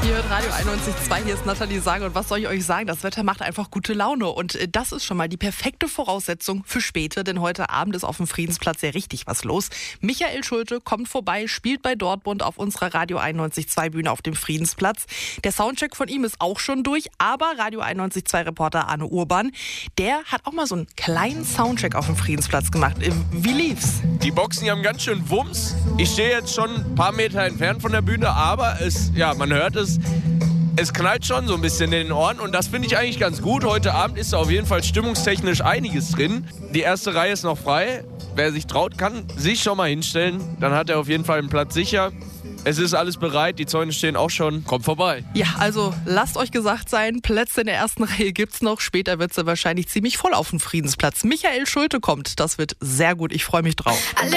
Ihr hört Radio 91.2, hier ist Nathalie Sagen und was soll ich euch sagen, das Wetter macht einfach gute Laune und das ist schon mal die perfekte Voraussetzung für später, denn heute Abend ist auf dem Friedensplatz ja richtig was los. Michael Schulte kommt vorbei, spielt bei Dortmund auf unserer Radio 91.2 Bühne auf dem Friedensplatz. Der Soundcheck von ihm ist auch schon durch, aber Radio 91.2 Reporter Arne Urban, der hat auch mal so einen kleinen Soundcheck auf dem Friedensplatz gemacht. Wie lief's? Die Boxen, die haben ganz schön Wumms. Ich stehe jetzt schon ein paar Meter entfernt von der Bühne, aber man hört es. Es knallt schon so ein bisschen in den Ohren und das finde ich eigentlich ganz gut. Heute Abend ist da auf jeden Fall stimmungstechnisch einiges drin. Die erste Reihe ist noch frei. Wer sich traut, kann sich schon mal hinstellen. Dann hat er auf jeden Fall einen Platz sicher. Es ist alles bereit, die Zäune stehen auch schon. Kommt vorbei. Ja, also lasst euch gesagt sein, Plätze in der ersten Reihe gibt's noch. Später wird's ja wahrscheinlich ziemlich voll auf dem Friedensplatz. Michael Schulte kommt, das wird sehr gut. Ich freue mich drauf.